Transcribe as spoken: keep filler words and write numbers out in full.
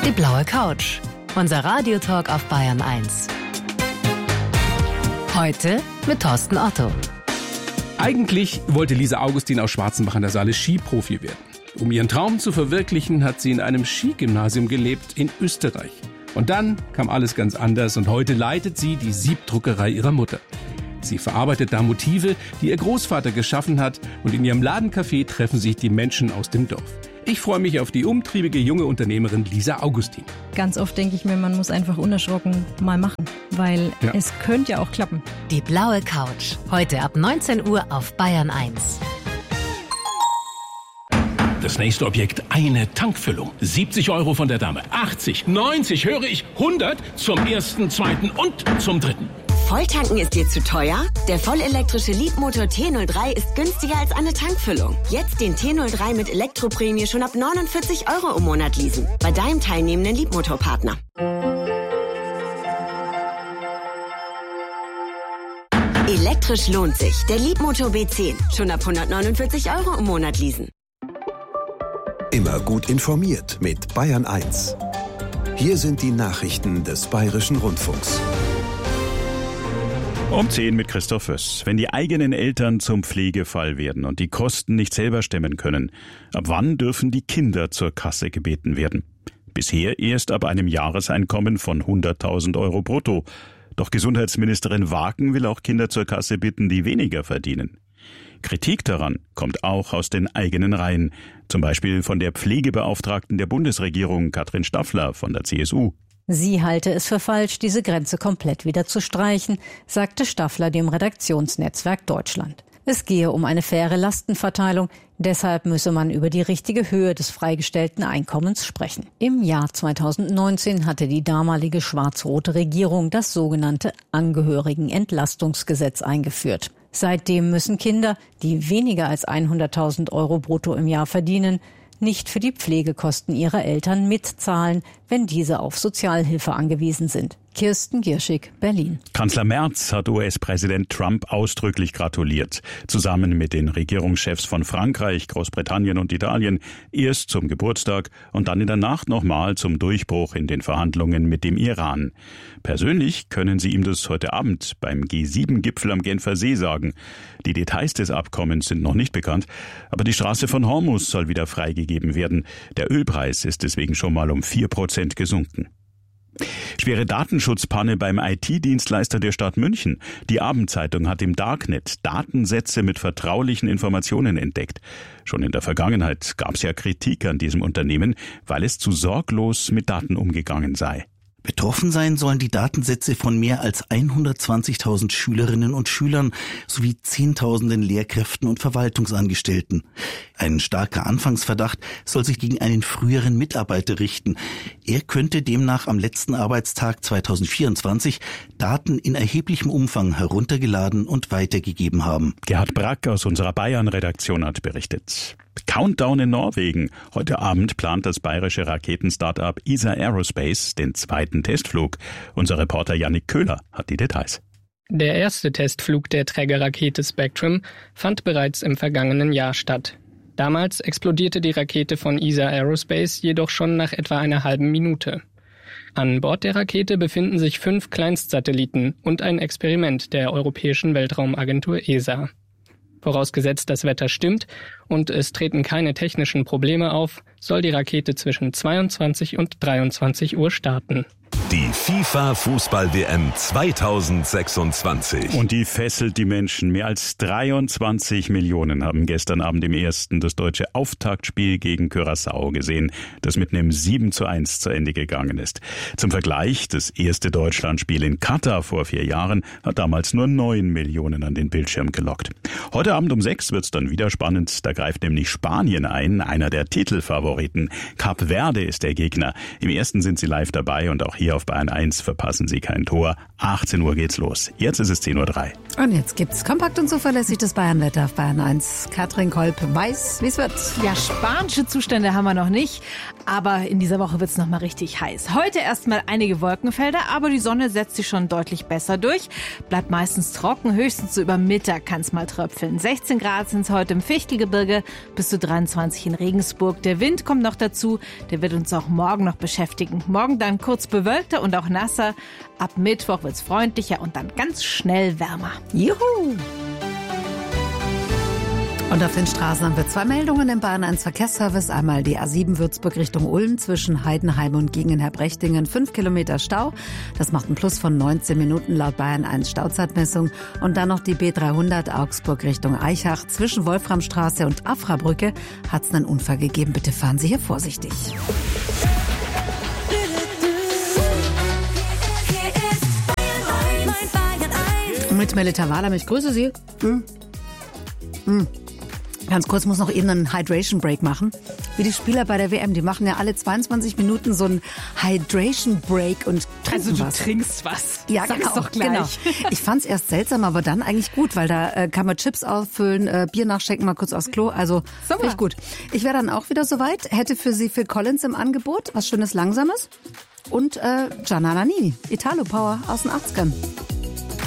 Die blaue Couch. Unser Radiotalk auf Bayern eins. Heute mit Thorsten Otto. Eigentlich wollte Lisa Augustin aus Schwarzenbach an der Saale Skiprofi werden. Um ihren Traum zu verwirklichen, hat sie in einem Skigymnasium gelebt in Österreich. Und dann kam alles ganz anders und heute leitet sie die Siebdruckerei ihrer Mutter. Sie verarbeitet da Motive, die ihr Großvater geschaffen hat, und in ihrem Ladencafé treffen sich die Menschen aus dem Dorf. Ich freue mich auf die umtriebige junge Unternehmerin Lisa Augustin. Ganz oft denke ich mir, man muss einfach unerschrocken mal machen, weil ja. es könnte ja auch klappen. Die blaue Couch. Heute ab neunzehn Uhr auf Bayern eins. Das nächste Objekt, eine Tankfüllung. siebzig Euro von der Dame. achtzig, neunzig, höre ich, hundert zum ersten, zweiten und zum dritten. Volltanken ist dir zu teuer? Der vollelektrische Leapmotor T null drei ist günstiger als eine Tankfüllung. Jetzt den T null drei mit Elektroprämie schon ab neunundvierzig Euro im Monat leasen. Bei deinem teilnehmenden Leapmotor-Partner. Elektrisch lohnt sich. Der Leapmotor B zehn. Schon ab hundertneunundvierzig Euro im Monat leasen. Immer gut informiert mit Bayern eins. Hier sind die Nachrichten des Bayerischen Rundfunks. Um zehn mit Christoph Föss. Wenn die eigenen Eltern zum Pflegefall werden und die Kosten nicht selber stemmen können, ab wann dürfen die Kinder zur Kasse gebeten werden? Bisher erst ab einem Jahreseinkommen von hunderttausend Euro brutto. Doch Gesundheitsministerin Wagen will auch Kinder zur Kasse bitten, die weniger verdienen. Kritik daran kommt auch aus den eigenen Reihen. Zum Beispiel von der Pflegebeauftragten der Bundesregierung, Katrin Staffler von der C S U. Sie halte es für falsch, diese Grenze komplett wieder zu streichen, sagte Staffler dem Redaktionsnetzwerk Deutschland. Es gehe um eine faire Lastenverteilung, deshalb müsse man über die richtige Höhe des freigestellten Einkommens sprechen. Im Jahr zweitausendneunzehn hatte die damalige schwarz-rote Regierung das sogenannte Angehörigenentlastungsgesetz eingeführt. Seitdem müssen Kinder, die weniger als hunderttausend Euro brutto im Jahr verdienen, nicht für die Pflegekosten ihrer Eltern mitzahlen, wenn diese auf Sozialhilfe angewiesen sind. Kirsten Gierschig, Berlin. Kanzler Merz hat U S-Präsident Trump ausdrücklich gratuliert. Zusammen mit den Regierungschefs von Frankreich, Großbritannien und Italien. Erst zum Geburtstag und dann in der Nacht nochmal zum Durchbruch in den Verhandlungen mit dem Iran. Persönlich können sie ihm das heute Abend beim G sieben Gipfel am Genfer See sagen. Die Details des Abkommens sind noch nicht bekannt, aber die Straße von Hormuz soll wieder freigegeben werden. Der Ölpreis ist deswegen schon mal um vier Prozent gesunken. Schwere Datenschutzpanne beim I T-Dienstleister der Stadt München. Die Abendzeitung hat im Darknet Datensätze mit vertraulichen Informationen entdeckt. Schon in der Vergangenheit gab es ja Kritik an diesem Unternehmen, weil es zu sorglos mit Daten umgegangen sei. Betroffen sein sollen die Datensätze von mehr als hundertzwanzigtausend Schülerinnen und Schülern sowie Zehntausenden Lehrkräften und Verwaltungsangestellten. Ein starker Anfangsverdacht soll sich gegen einen früheren Mitarbeiter richten. Er könnte demnach am letzten Arbeitstag zweitausendvierundzwanzig Daten in erheblichem Umfang heruntergeladen und weitergegeben haben. Gerhard Brack aus unserer Bayern-Redaktion hat berichtet. Countdown in Norwegen. Heute Abend plant das bayerische Raketen-Startup E S A Aerospace den zweiten Testflug. Unser Reporter Yannick Köhler hat die Details. Der erste Testflug der Trägerrakete Spectrum fand bereits im vergangenen Jahr statt. Damals explodierte die Rakete von E S A Aerospace jedoch schon nach etwa einer halben Minute. An Bord der Rakete befinden sich fünf Kleinstsatelliten und ein Experiment der Europäischen Weltraumagentur E S A. Vorausgesetzt, das Wetter stimmt und es treten keine technischen Probleme auf, soll die Rakete zwischen zweiundzwanzig und dreiundzwanzig Uhr starten. Die FIFA-Fußball-W M zweitausendsechsundzwanzig. Und die fesselt die Menschen. Mehr als dreiundzwanzig Millionen haben gestern Abend im ersten das deutsche Auftaktspiel gegen Curaçao gesehen, das mit einem sieben zu eins zu Ende gegangen ist. Zum Vergleich, das erste Deutschlandspiel in Katar vor vier Jahren hat damals nur neun Millionen an den Bildschirm gelockt. Heute Abend um sechs wird's dann wieder spannend. Da greift nämlich Spanien ein, einer der Titelfavoriten. Kap Verde ist der Gegner. Im ersten sind sie live dabei und auch hier auf Bayern eins verpassen Sie kein Tor. achtzehn Uhr geht's los. Jetzt ist es zehn Uhr drei. Und jetzt gibt's kompakt und zuverlässig das Bayernwetter auf Bayern eins. Katrin Kolb weiß, wie es wird. Ja, spanische Zustände haben wir noch nicht, aber in dieser Woche wird's noch mal richtig heiß. Heute erstmal einige Wolkenfelder, aber die Sonne setzt sich schon deutlich besser durch. Bleibt meistens trocken, höchstens so über Mittag kann's mal tröpfeln. sechzehn Grad sind's heute im Fichtelgebirge. Gebirge, bis zu dreiundzwanzig in Regensburg. Der Wind kommt noch dazu, der wird uns auch morgen noch beschäftigen. Morgen dann kurz bewölkter und auch nasser. Ab Mittwoch wird's freundlicher und dann ganz schnell wärmer. Juhu! Und auf den Straßen haben wir zwei Meldungen im Bayern eins Verkehrsservice. Einmal die A sieben Würzburg Richtung Ulm zwischen Heidenheim und Gegenherbrechtingen. Fünf Kilometer Stau. Das macht einen Plus von neunzehn Minuten laut Bayern eins Stauzeitmessung. Und dann noch die B dreihundert Augsburg Richtung Eichach. Zwischen Wolframstraße und Afrabrücke hat es einen Unfall gegeben. Bitte fahren Sie hier vorsichtig. Mit Melita Wahler, ich grüße Sie. Hm. Hm. Ganz kurz, muss noch eben einen Hydration Break machen. Wie die Spieler bei der W M, die machen ja alle zweiundzwanzig Minuten so einen Hydration Break und trinken Also du was. trinkst was. Ja, Sag's genau, doch gleich. genau. Ich fand's erst seltsam, aber dann eigentlich gut, weil da äh, kann man Chips auffüllen, äh, Bier nachschenken, mal kurz aufs Klo. Also finde ich gut. Ich wäre dann auch wieder soweit. Hätte für Sie Phil Collins im Angebot, was Schönes Langsames. Und äh, Gianna Nannini, Italo Power aus den achtzigern.